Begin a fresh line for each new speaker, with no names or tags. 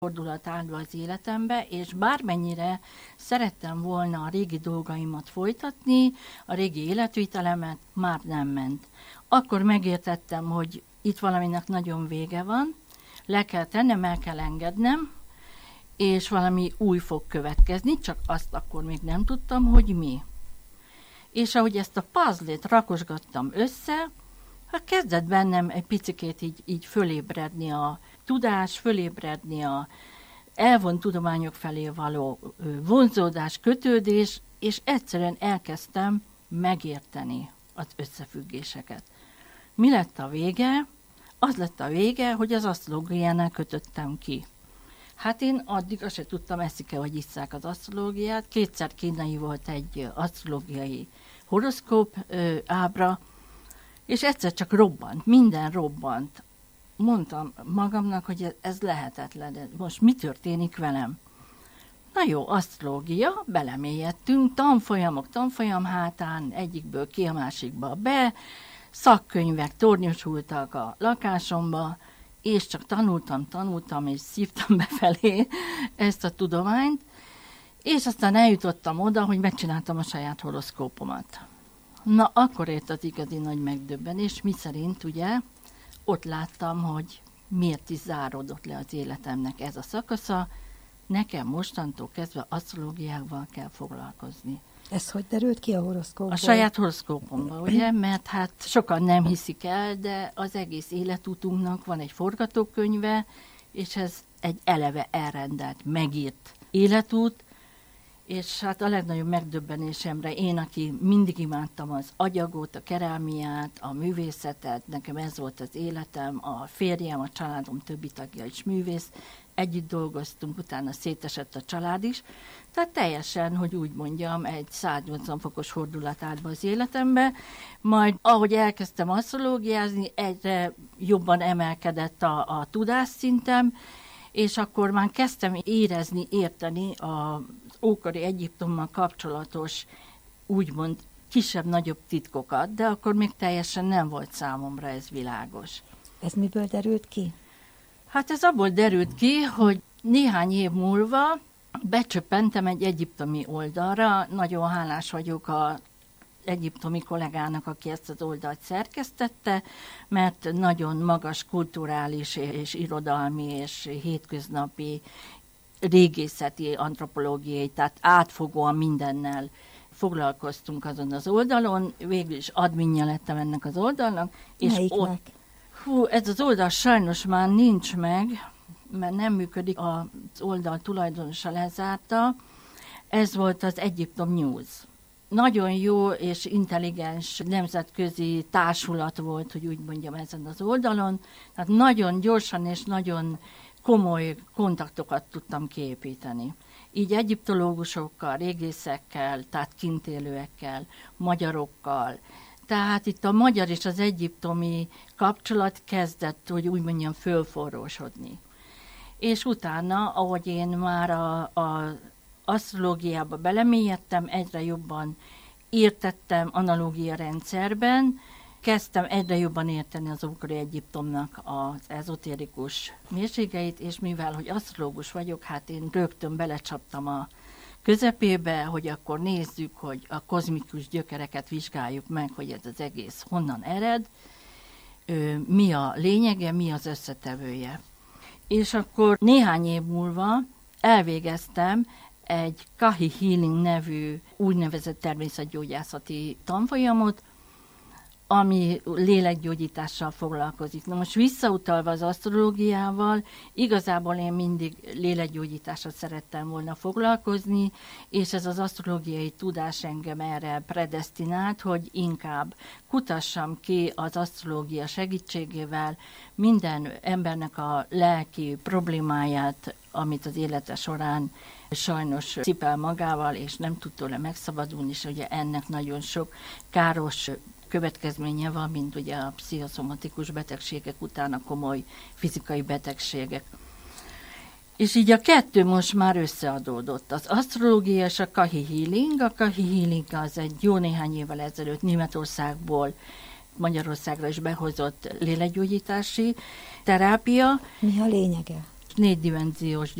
fordulat áll be az életembe, és bármennyire szerettem volna a régi dolgaimat folytatni, a régi életvitelemet, már nem ment. Akkor megértettem, hogy itt valaminek nagyon vége van, le kell tennem, el kell engednem, és valami új fog következni, csak azt akkor még nem tudtam, hogy mi. És ahogy ezt a puzzle-t rakosgattam össze, kezdett bennem egy picikét így fölébredni a tudás, fölébredni a elvont tudományok felé való vonzódás, kötődés, és egyszerűen elkezdtem megérteni az összefüggéseket. Mi lett a vége? Az lett a vége, hogy az asztrológiánál kötöttem ki. Hát én addig azt se tudtam, eszik-e, vagy isszák az asztrológiát. 2 kínai volt egy asztrológiai horoszkóp ábra, és egyszer csak robbant, minden robbant. Mondtam magamnak, hogy ez lehetetlen, most mi történik velem? Na jó, asztrológia, belemélyedtünk, tanfolyam hátán, egyikből ki a másikba be, szakkönyvek tornyosultak a lakásomba, és csak tanultam, és szívtam befelé ezt a tudományt, és aztán eljutottam oda, hogy megcsináltam a saját horoszkópomat. Na, akkor ért az igazi nagy megdöbbenés, miszerint ugye ott láttam, hogy miért is záródott le az életemnek ez a szakasza, nekem mostantól kezdve asztrológiával kell foglalkozni.
Ez hogy derült ki a horoszkópból?
A saját horoszkópomban, ugye, mert hát sokan nem hiszik el, de az egész életutunknak van egy forgatókönyve, és ez egy eleve elrendelt, megírt életút, és hát a legnagyobb megdöbbenésemre én, aki mindig imádtam az agyagot, a kerámiát, a művészetet, nekem ez volt az életem, a férjem, a családom többi tagja is művész, együtt dolgoztunk, utána szétesett a család is, tehát teljesen, hogy úgy mondjam, egy 180 fokos fordulat állt be az életembe, majd ahogy elkezdtem asztrológiázni, egyre jobban emelkedett a tudásszintem, és akkor már kezdtem érezni, érteni az ókori Egyiptommal kapcsolatos, úgymond kisebb-nagyobb titkokat, de akkor még teljesen nem volt számomra ez világos.
Ez miből derült ki?
Hát ez abból derült ki, hogy néhány év múlva becsöppentem egy egyiptomi oldalra, nagyon hálás vagyok az egyiptomi kollégának, aki ezt az oldalt szerkesztette, mert nagyon magas kulturális és irodalmi és hétköznapi régészeti, antropológiai, tehát átfogóan mindennel foglalkoztunk azon az oldalon, végül is adminja lettem ennek az oldalnak. És
melyiknek?
Ez az oldal sajnos már nincs meg, mert nem működik, az oldal tulajdonosa lezárta. Ez volt az Egyiptom News. Nagyon jó és intelligens nemzetközi társulat volt, hogy úgy mondjam, ezen az oldalon. Tehát nagyon gyorsan és nagyon komoly kontaktokat tudtam kiépíteni. Így egyiptológusokkal, régészekkel, tehát kintélőekkel, magyarokkal. Tehát itt a magyar és az egyiptomi kapcsolat kezdett, hogy úgy mondjam, fölforrósodni. És utána, ahogy én már az asztrológiába belemélyedtem, egyre jobban értettem analógia rendszerben, kezdtem egyre jobban érteni az ókori Egyiptomnak az ezotérikus mélységeit, és mivel, hogy asztrológus vagyok, hát én rögtön belecsaptam a közepébe, hogy akkor nézzük, hogy a kozmikus gyökereket vizsgáljuk meg, hogy ez az egész honnan ered, mi a lényege, mi az összetevője. És akkor néhány év múlva elvégeztem egy Kahi Healing nevű úgynevezett természetgyógyászati tanfolyamot, ami lélekgyógyítással foglalkozik. Na most visszautalva az asztrológiával, igazából én mindig lélekgyógyítással szerettem volna foglalkozni, és ez az asztrológiai tudás engem erre predesztinált, hogy inkább kutassam ki az asztrológia segítségével minden embernek a lelki problémáját, amit az élete során sajnos cipel magával, és nem tud tőle megszabadulni, és ugye ennek nagyon sok káros következménye van, mint ugye a pszichoszomatikus betegségek után a komoly fizikai betegségek. És így a kettő most már összeadódott. Az asztrológia és a Kahi Healing. A Kahi Healing az egy jó néhány évvel ezelőtt Németországból Magyarországra is behozott lélekgyógyítási terápia.
Mi a lényege?
négydimenziós